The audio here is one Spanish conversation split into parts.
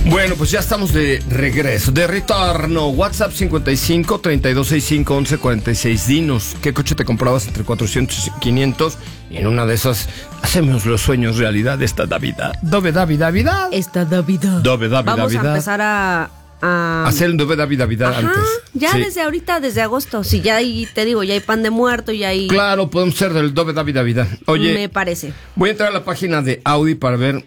Bueno, pues ya estamos de regreso, de retorno. WhatsApp 55 3265 1146. Dinos, ¿qué coche te comprabas entre 400 y 500? Y en una de esas, hacemos los sueños realidad esta Navidad. Dove Navidad. Esta Navidad. Dove Navidad. Vamos a empezar a hacer el Dove Navidad antes. Ya sí. desde ahorita, desde agosto. Si ya hay, te digo, ya hay pan de muerto, ya hay... Claro, podemos ser del Dove Navidad. Oye, me parece. Voy a entrar a la página de Audi para ver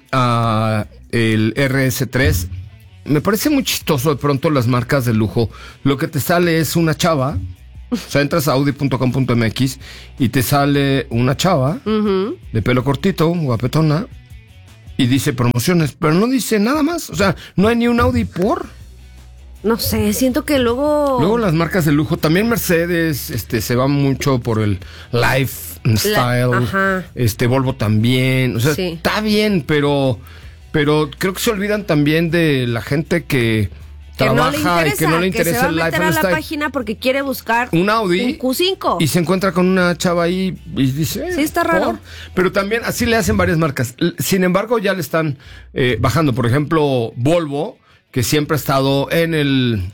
el RS3. Me parece muy chistoso de pronto las marcas de lujo. Lo que te sale es una chava. O sea, entras a audi.com.mx y te sale una chava de pelo cortito, guapetona, y dice promociones, pero no dice nada más. O sea, no hay ni un Audi por... No sé, siento que luego las marcas de lujo, también Mercedes, se va mucho por el lifestyle, Volvo también, o sea, sí. Está bien, pero creo que se olvidan también de la gente que trabaja y que no le interesa el lifestyle. Que se va a meter a la página porque quiere buscar un Audi, un Q5 y se encuentra con una chava ahí y dice, sí, está raro. Pero también así le hacen varias marcas. Sin embargo, ya le están bajando, por ejemplo, Volvo, que siempre ha estado en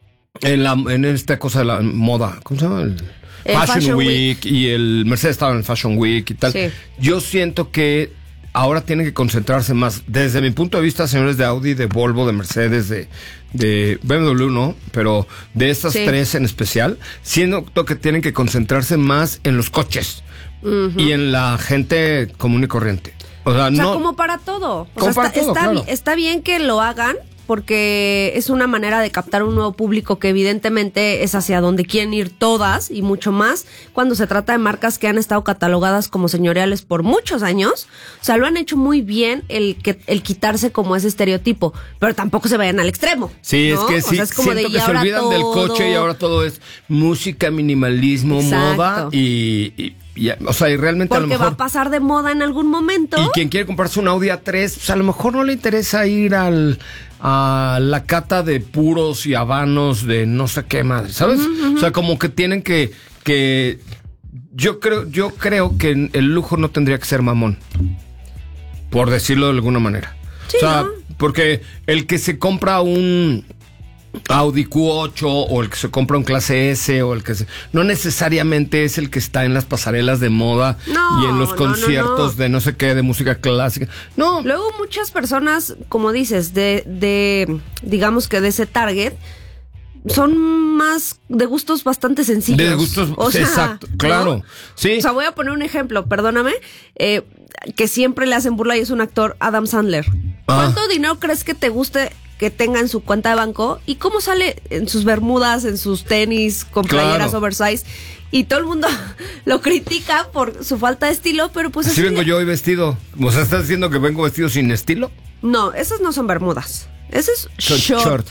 esta cosa de la moda, ¿cómo se llama? El Fashion Week, y el Mercedes estaba en el Fashion Week y tal. Sí. Yo siento que ahora tienen que concentrarse más, desde mi punto de vista, señores de Audi, de Volvo, de Mercedes, de BMW, no, pero de estas tres en especial, siento que tienen que concentrarse más en los coches y en la gente común y corriente. O sea, como para todo. Está bien que lo hagan, porque es una manera de captar un nuevo público que evidentemente es hacia donde quieren ir todas y mucho más cuando se trata de marcas que han estado catalogadas como señoriales por muchos años. O sea, lo han hecho muy bien el quitarse como ese estereotipo, pero tampoco se vayan al extremo. Sí, ¿no? es que sí, es como siento que se olvidan del coche y ahora todo es música, minimalismo, moda y o sea, y realmente porque a lo mejor va a pasar de moda en algún momento. Y quien quiere comprarse un Audi A3, pues a lo mejor no le interesa ir a la cata de puros y habanos de no sé qué madre, ¿sabes? O sea, como que tienen que yo creo que el lujo no tendría que ser mamón, por decirlo de alguna manera. Sí, o sea, ¿no? Porque el que se compra un Audi Q8 o el que se compra un clase S o el que no necesariamente es el que está en las pasarelas de moda y en los conciertos de no sé qué, de música clásica. No. Luego muchas personas, como dices, digamos que de ese target, son más de gustos bastante sencillos. De gustos, exacto, claro. ¿No? Sí. O sea, voy a poner un ejemplo, perdóname, que siempre le hacen burla y es un actor, Adam Sandler. ¿Cuánto dinero crees que te guste que tenga en su cuenta de banco? ¿Y cómo sale en sus bermudas, en sus tenis, con playeras oversize? Y todo el mundo lo critica por su falta de estilo, pero pues... Así vengo yo hoy vestido. O sea, ¿estás diciendo que vengo vestido sin estilo? No, esas no son bermudas. Ese es short.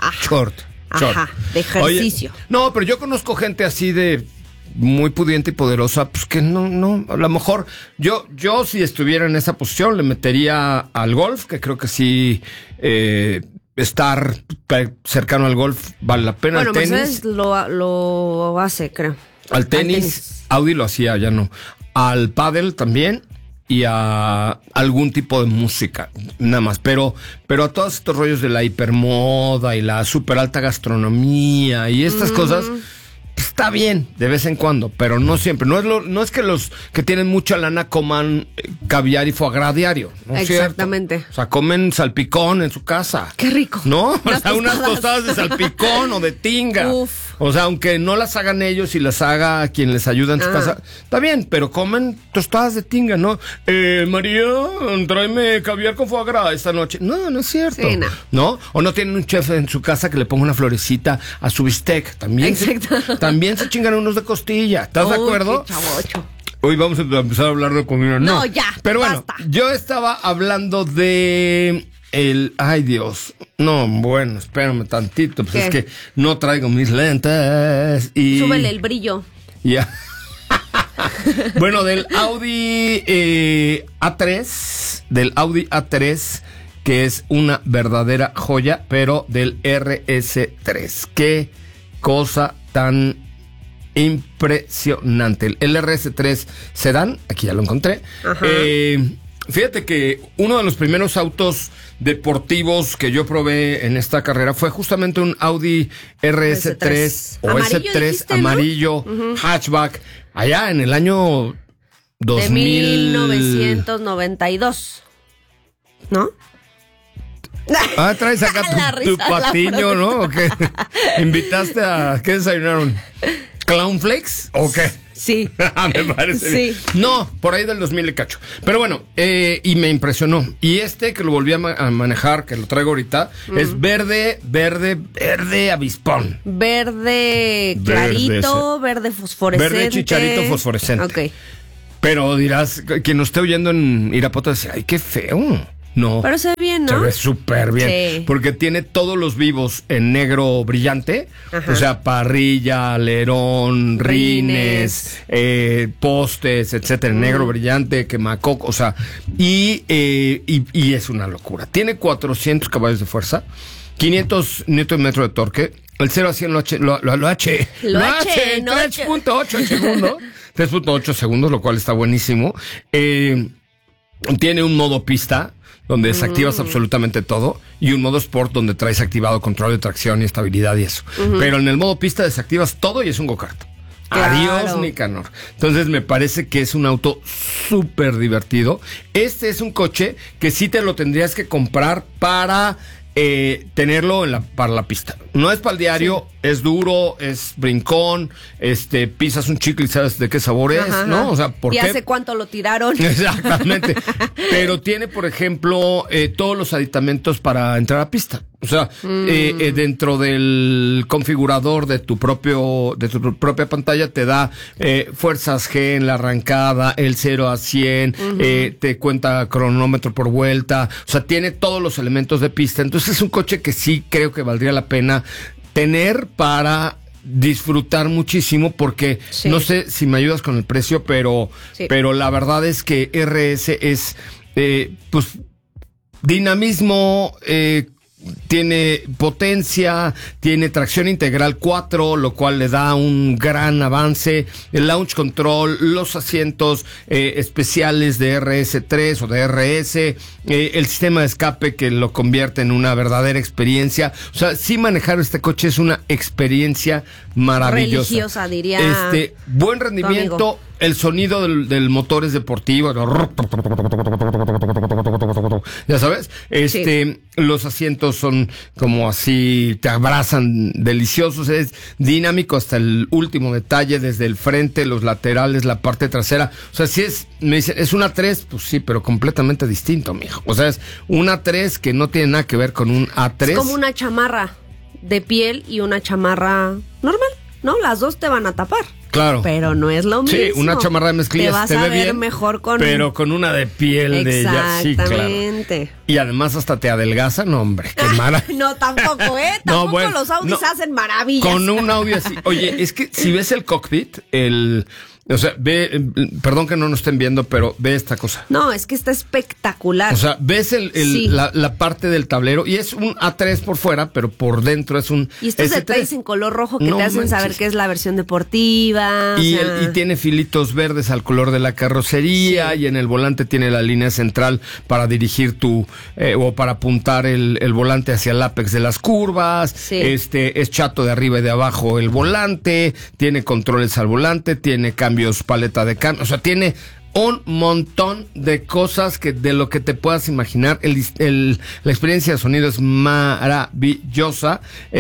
Ajá, de ejercicio. Oye, no, pero yo conozco gente así de muy pudiente y poderosa, pues que no, a lo mejor yo si estuviera en esa posición le metería al golf, que creo que sí, estar cercano al golf vale la pena. Bueno, al tenis Mercedes lo hace, creo. Al tenis, Audi lo hacía, ya no. Al pádel también y a algún tipo de música, nada más. Pero a todos estos rollos de la hipermoda y la super alta gastronomía y estas cosas, está bien de vez en cuando, pero no siempre. No es que los que tienen mucha lana coman caviar y foie gras diario, ¿no? Exactamente. ¿Cierto? O sea, comen salpicón en su casa. ¡Qué rico! ¿No? O sea, unas tostadas de salpicón o de tinga. Uf. O sea, aunque no las hagan ellos y las haga quien les ayuda en su casa, está bien, pero comen tostadas de tinga, ¿no? María, tráeme caviar con foie gras esta noche. No es cierto. Sí, no. O no tienen un chef en su casa que le ponga una florecita a su bistec. También también se chingan unos de costilla. ¿Estás de acuerdo? Qué chavocho. Hoy vamos a empezar a hablar de comida. No, ya. Pero bueno, yo estaba hablando de ay Dios. No, bueno, espérame tantito. Pues es que no traigo mis lentes y... Súbele el brillo. Ya. Bueno, del Audi A3. Del Audi A3, que es una verdadera joya, pero del RS3. Qué cosa tan impresionante. El RS3 Sedán, aquí ya lo encontré. Fíjate que uno de los primeros autos deportivos que yo probé en esta carrera fue justamente un Audi RS3 o amarillo, S3 dijiste, amarillo, ¿no? Hatchback, allá en el año 2000... De 1992, ¿no? Traes acá tu patiño, ¿no? ¿O qué? ¿Invitaste a... ¿Qué desayunaron? ¿Clown Flakes o qué? Sí. Me parece bien. No, por ahí del 2000 le cacho. Pero bueno, y me impresionó. Y que lo volví a manejar, que lo traigo ahorita, es verde avispón. Verde clarito, verde fosforescente. Verde chicharito fosforescente. Ok. Pero dirás, quien nos esté oyendo en Irapuato dice, ay, qué feo. No. Pero se ve bien, ¿no? Se ve súper bien. Sí. Porque tiene todos los vivos en negro brillante. Ajá. O sea, parrilla, alerón, rines, postes, etcétera. Negro brillante, quemacoco. O sea, y es una locura. Tiene 400 caballos de fuerza, 500 Nm de torque. El 0 a 100 lo H, 3.8 segundos. 3.8 segundos, lo cual está buenísimo. Tiene un modo pista, donde desactivas absolutamente todo, y un modo sport donde traes activado control de tracción y estabilidad y eso. Pero en el modo pista desactivas todo y es un go-kart. Claro. Adiós, Nicanor. Entonces me parece que es un auto súper divertido. Este es un coche que sí te lo tendrías que comprar para tenerlo para la pista. No es para el diario, es duro, es brincón, pisas un chicle y sabes de qué sabor es, ¿no? O sea, ¿por qué? ¿Y hace cuánto lo tiraron? Exactamente. Pero tiene, por ejemplo, todos los aditamentos para entrar a pista. O sea, dentro del configurador de tu propia pantalla te da fuerzas G en la arrancada, el 0 a 100, te cuenta cronómetro por vuelta. O sea, tiene todos los elementos de pista. Entonces es un coche que sí creo que valdría la pena tener para disfrutar muchísimo, porque no sé si me ayudas con el precio, pero la verdad es que RS es pues dinamismo, tiene potencia, tiene tracción integral 4, lo cual le da un gran avance, el launch control, los asientos especiales de RS3 o de RS, el sistema de escape que lo convierte en una verdadera experiencia. O sea, sí, manejar este coche es una experiencia maravillosa. Religiosa, diría. Buen rendimiento. El sonido del motor es deportivo. Ya sabes, los asientos son como así, te abrazan, deliciosos, es dinámico hasta el último detalle, desde el frente, los laterales, la parte trasera. O sea, si me dicen, ¿es una 3? Pues sí, pero completamente distinto, mijo. O sea, es una 3 que no tiene nada que ver con un A3. Es como una chamarra de piel y una chamarra normal, ¿no? Las dos te van a tapar. Claro. Pero no es lo mismo. Sí, una chamarra de mezclillas te ve ver bien, mejor con... pero con una de piel de ella. Sí, claro. Y además hasta te adelgaza, no, hombre, qué mala. No, tampoco, Tampoco no, bueno, los Audis hacen maravillas. Con un Audi así. Oye, es que si ves el cockpit, o sea, perdón que no nos estén viendo, pero ve esta cosa. No, es que está espectacular. O sea, ves la parte del tablero y es un A3 por fuera, pero por dentro es un Y estos S3. Detalles en color rojo que te hacen saber que es la versión deportiva. Y tiene filitos verdes al color de la carrocería, y en el volante tiene la línea central para dirigir o para apuntar el volante hacia el ápex de las curvas. Sí. Es chato de arriba y de abajo el volante, tiene controles al volante, tiene cambios, paleta de cambio, o sea, tiene un montón de cosas de lo que te puedas imaginar. La experiencia de sonido es maravillosa,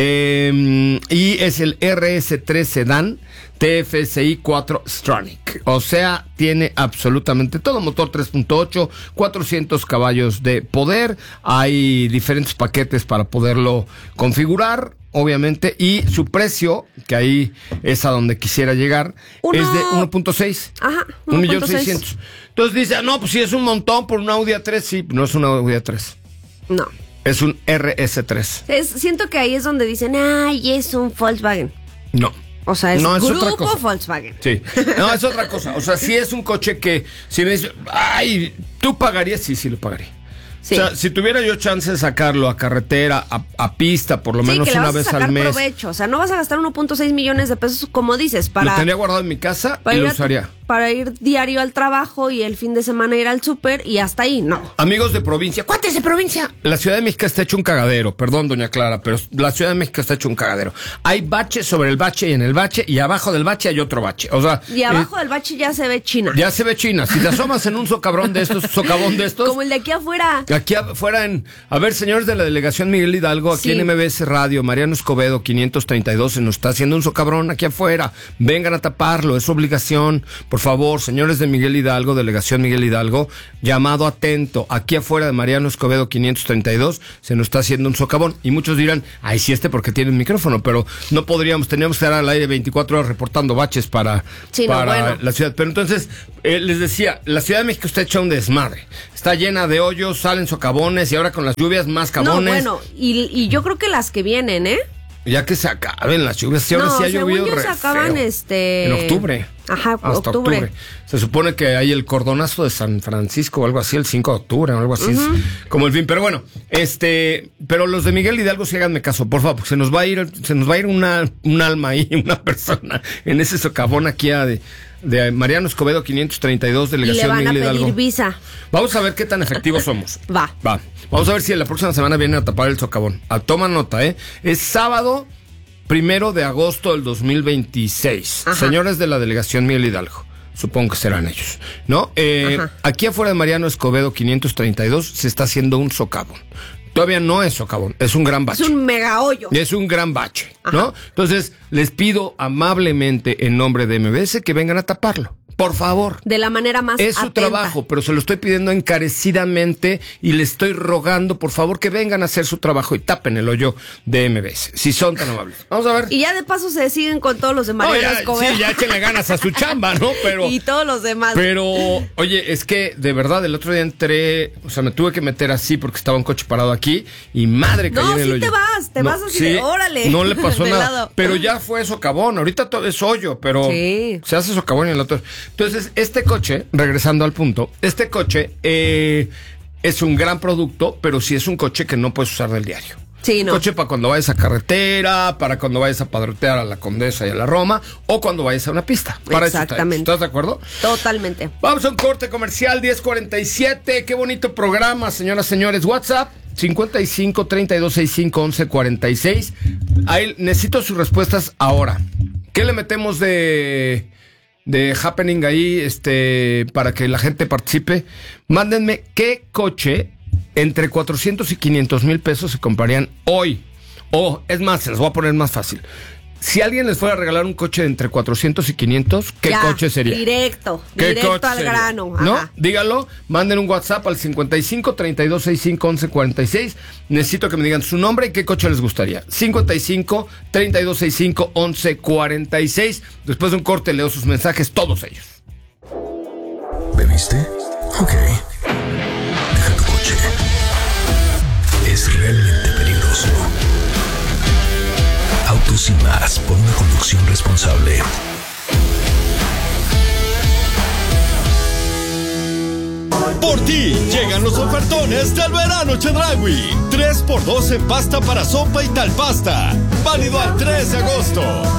y es el RS3 Sedan TFSI 4 Stonic. O sea, tiene absolutamente todo. Motor 3.8, 400 caballos de poder. Hay diferentes paquetes para poderlo configurar, obviamente, y su precio, que ahí es a donde quisiera llegar, es de 1.6. Ajá, 1.600.000. Entonces dice, no, pues sí es un montón por un Audi A3. Sí, no es un Audi A3. No. Es un RS3. Siento que ahí es donde dicen, ay, es un Volkswagen. No. O sea, es grupo Volkswagen. Sí. No, es otra cosa. O sea, sí es un coche que, si me dices, ay, ¿tú pagarías? Sí, lo pagaría. Sí. O sea, si tuviera yo chance de sacarlo a carretera, a pista, por lo menos una vez al mes. Provecho. O sea, no vas a gastar 1.6 millones de pesos, como dices, para... Lo tendría guardado en mi casa y lo usaría. para ir diario al trabajo y el fin de semana ir al súper y hasta ahí, no. Amigos de provincia, ¿cuántos de provincia? La Ciudad de México está hecho un cagadero, perdón, doña Clara, pero la Ciudad de México está hecho un cagadero. Hay bache sobre el bache y en el bache, y abajo del bache hay otro bache, o sea... Y abajo del bache ya se ve China. Ya se ve China, si te asomas en un socavón de estos... Como el de aquí afuera. Aquí afuera a ver, señores de la delegación Miguel Hidalgo, aquí en MBS Radio, Mariano Escobedo 532, se nos está haciendo un socabrón aquí afuera. Vengan a taparlo, es obligación. Por favor, señores de Miguel Hidalgo, delegación Miguel Hidalgo, llamado atento. Aquí afuera de Mariano Escobedo 532 se nos está haciendo un socavón. Y muchos dirán, ay, sí, porque tiene un micrófono, pero no teníamos que estar al aire 24 horas reportando baches para la ciudad. Pero entonces, les decía, la Ciudad de México está hecha un desmadre. Está llena de hoyos, salen socavones y ahora con las lluvias más cabones. No, bueno, y yo creo que las que vienen, ya que se acaben las lluvias, si ahora sí ha llovido se acaban en octubre. Ajá, hasta octubre. Se supone que hay el cordonazo de San Francisco o algo así, el 5 de octubre o algo así, es como el fin. Pero bueno, pero los de Miguel Hidalgo, sí háganme caso, por favor, porque se nos va a ir un alma ahí, una persona en ese socavón aquí de Mariano Escobedo 532, delegación Miguel Hidalgo. Y le van a pedir visa. Vamos a ver qué tan efectivos somos. Va. Vamos a ver si la próxima semana vienen a tapar el socavón. Toma nota, Es sábado 1 de agosto del 2026. Ajá. Señores de la delegación Miguel Hidalgo. Supongo que serán ellos, ¿no? Aquí afuera de Mariano Escobedo 532 se está haciendo un socavón. Todavía no es socavón, es un gran bache. Es un mega hoyo. Es un gran bache, ¿no? Entonces, les pido amablemente en nombre de MBS que vengan a taparlo. Por favor. De la manera más Es su trabajo, pero se lo estoy pidiendo encarecidamente y le estoy rogando, por favor, que vengan a hacer su trabajo y tapen el hoyo de MBS, si son tan amables. Vamos a ver. Y ya de paso se siguen con todos los de Mariano Escobedo. Sí, ya échenle ganas a su chamba, ¿no? Pero y todos los demás. Pero, oye, es que de verdad el otro día me tuve que meter así porque estaba un coche parado aquí y madre caí en el hoyo. Te vas así de órale. No le pasó nada. Pero ya fue socavón, ahorita todo es hoyo, pero se hace socavón y el otro. Entonces, este coche, regresando al punto, es un gran producto, pero sí es un coche que no puedes usar del diario. Sí, no. Un coche para cuando vayas a carretera, para cuando vayas a padrotear a la Condesa y a la Roma, o cuando vayas a una pista. Para exactamente. ¿Estás de acuerdo? Totalmente. Vamos a un corte comercial, 10:47. Qué bonito programa, señoras, señores. WhatsApp 55 32 65 11 46. Ahí necesito sus respuestas ahora. ¿Qué le metemos de happening ahí, para que la gente participe? Mándenme qué coche entre 400 y 500 mil pesos se comprarían hoy. O, es más, se les voy a poner más fácil. Si alguien les fuera a regalar un coche de entre 400 y 500, ¿qué coche sería? Directo al grano. Ajá. ¿No? Díganlo, manden un WhatsApp al 55 32 65 11 46. Necesito que me digan su nombre y qué coche les gustaría. 55 32 65 11 46. Después de un corte leo sus mensajes, todos ellos. ¿Bebiste? Ok. Deja tu coche. Es realmente peligroso. Autos y más, por una conducción responsable. Por ti llegan los ofertones del verano Chedraui. 3x2 en pasta para sopa y tal pasta. Válido al 3 de agosto.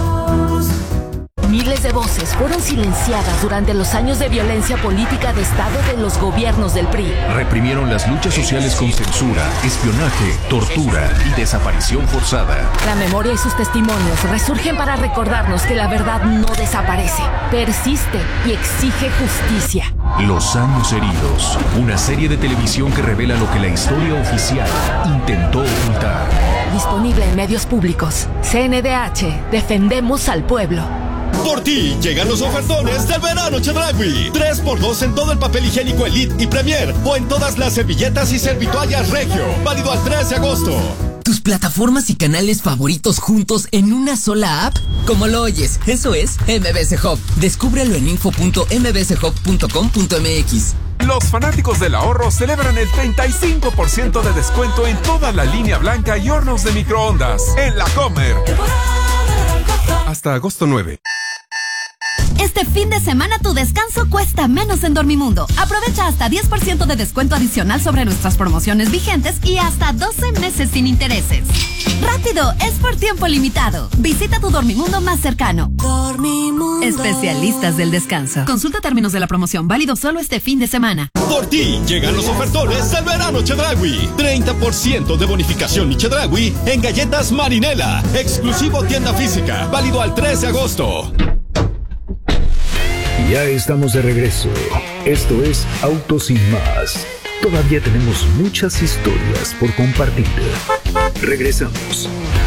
Miles de voces fueron silenciadas durante los años de violencia política de Estado de los gobiernos del PRI. Reprimieron las luchas sociales con censura, espionaje, tortura y desaparición forzada. La memoria y sus testimonios resurgen para recordarnos que la verdad no desaparece, persiste y exige justicia. Los años heridos, una serie de televisión que revela lo que la historia oficial intentó ocultar. Disponible en medios públicos. CNDH, defendemos al pueblo. Por ti llegan los ofertones del verano Chedraui. 3x2 en todo el papel higiénico Elite y Premier o en todas las servilletas y servitoallas Regio. Válido al 3 de agosto. ¿Tus plataformas y canales favoritos juntos en una sola app? Como lo oyes, eso es MBS Hub. Descúbrelo en info.mbshub.com.mx. Los fanáticos del ahorro celebran el 35% de descuento en toda la línea blanca y hornos de microondas en La Comer. Hasta agosto 9. Este fin de semana tu descanso cuesta menos en Dormimundo. Aprovecha hasta 10% de descuento adicional sobre nuestras promociones vigentes y hasta 12 meses sin intereses. ¡Rápido! Es por tiempo limitado. Visita tu Dormimundo más cercano. Dormimundo. Especialistas del descanso. Consulta términos de la promoción, válido solo este fin de semana. Por ti llegan los ofertones del verano Chedraui. 30% de bonificación y Chedraui en galletas Marinela. Exclusivo tienda física. Válido al 3 de agosto. Ya estamos de regreso. Esto es Autos Sin Más. Todavía tenemos muchas historias por compartir. Regresamos.